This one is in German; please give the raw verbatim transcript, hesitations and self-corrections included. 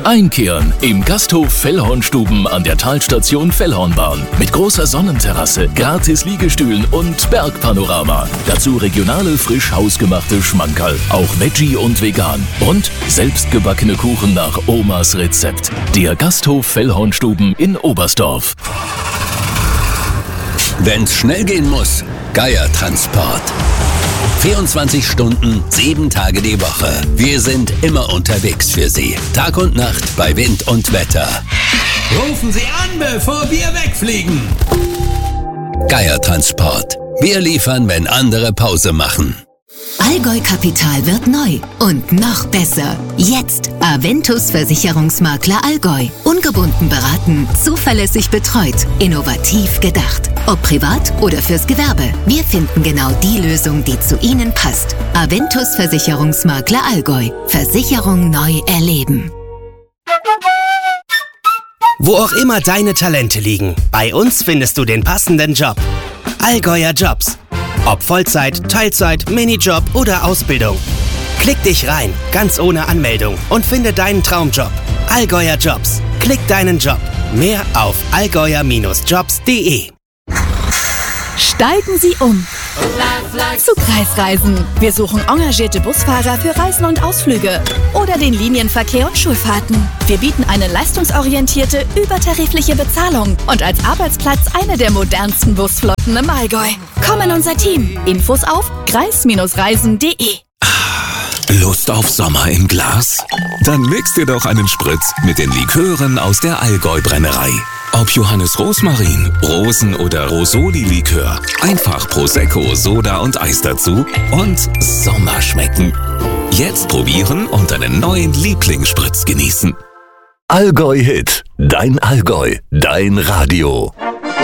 Einkehren im Gasthof Fellhornstuben an der Talstation Fellhornbahn. Mit großer Sonnenterrasse, gratis Liegestühlen und Bergpanorama. Dazu regionale, frisch hausgemachte Schmankerl, auch Veggie und vegan. Und selbstgebackene Kuchen nach Omas Rezept. Der Gasthof Fellhornstuben in Oberstdorf. Wenn's schnell gehen muss, Geier-Transport. vierundzwanzig Stunden, sieben Tage die Woche. Wir sind immer unterwegs für Sie. Tag und Nacht bei Wind und Wetter. Rufen Sie an, bevor wir wegfliegen. Geier-Transport. Wir liefern, wenn andere Pause machen. Allgäu Kapital wird neu und noch besser. Jetzt Aventus Versicherungsmakler Allgäu. Ungebunden beraten, zuverlässig betreut, innovativ gedacht. Ob privat oder fürs Gewerbe. Wir finden genau die Lösung, die zu Ihnen passt. Aventus Versicherungsmakler Allgäu. Versicherung neu erleben. Wo auch immer deine Talente liegen, bei uns findest du den passenden Job. Allgäuer Jobs. Ob Vollzeit, Teilzeit, Minijob oder Ausbildung. Klick dich rein, ganz ohne Anmeldung und finde deinen Traumjob. Allgäuer Jobs. Klick deinen Job. Mehr auf allgäuer Bindestrich jobs punkt de. Steigen Sie um zu Kreisreisen. Wir suchen engagierte Busfahrer für Reisen und Ausflüge oder den Linienverkehr und Schulfahrten. Wir bieten eine leistungsorientierte, übertarifliche Bezahlung und als Arbeitsplatz eine der modernsten Busflotten im Allgäu. Komm in unser Team. Infos auf kreis Bindestrich reisen punkt de. Lust auf Sommer im Glas? Dann mix dir doch einen Spritz mit den Likören aus der Allgäu-Brennerei. Ob Johannes Rosmarin, Rosen- oder Rosoli-Likör. Einfach Prosecco, Soda und Eis dazu und Sommer schmecken. Jetzt probieren und einen neuen Lieblingsspritz genießen. Allgäu Hit. Dein Allgäu. Dein Radio.